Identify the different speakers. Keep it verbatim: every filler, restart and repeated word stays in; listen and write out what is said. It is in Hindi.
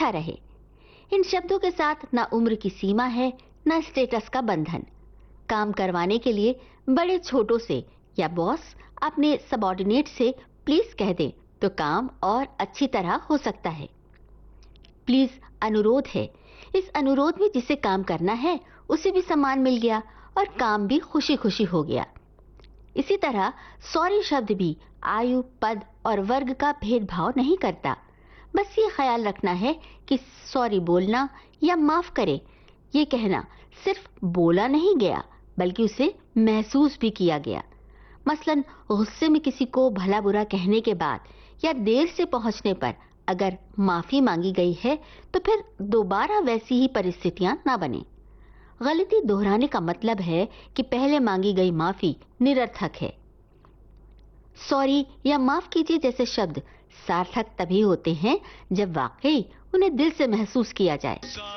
Speaker 1: अच्छा रहे। इन शब्दों के साथ ना उम्र की सीमा है, ना स्टेटस का बंधन। काम करवाने के लिए बड़े छोटों से या बॉस अपने सबऑर्डिनेट से प्लीज कह दें तो काम और अच्छी तरह हो सकता है। प्लीज अनुरोध है। इस अनुरोध में जिसे काम करना है उसे भी सम्मान मिल गया और काम भी खुशी खुशी हो गया। इसी तरह सॉरी शब्द भी आयु, पद और वर्ग का भेदभाव नहीं करता। बस ये ख्याल रखना है कि सॉरी बोलना या माफ करे ये कहना सिर्फ बोला नहीं गया बल्कि उसे महसूस भी किया गया। मसलन गुस्से में किसी को भला बुरा कहने के बाद या देर से पहुंचने पर अगर माफी मांगी गई है तो फिर दोबारा वैसी ही परिस्थितियां ना बने। गलती दोहराने का मतलब है कि पहले मांगी गई माफी निरर्थक है। सॉरी या माफ कीजिए जैसे शब्द सार्थक तभी होते हैं जब वाकई उन्हें दिल से महसूस किया जाए।